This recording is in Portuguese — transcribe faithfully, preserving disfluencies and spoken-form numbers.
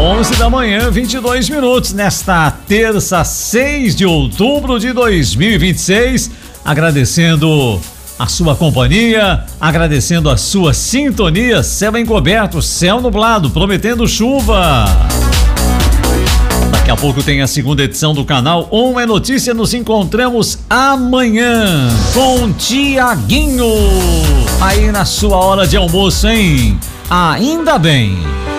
onze da manhã, vinte e dois minutos, nesta terça, seis de outubro de dois mil e vinte e seis. Agradecendo a sua companhia, agradecendo a sua sintonia. Céu encoberto, céu nublado, prometendo chuva. Daqui a pouco tem a segunda edição do canal Um é Notícia. Nos encontramos amanhã com Tiaguinho, aí na sua hora de almoço, hein? Ainda bem.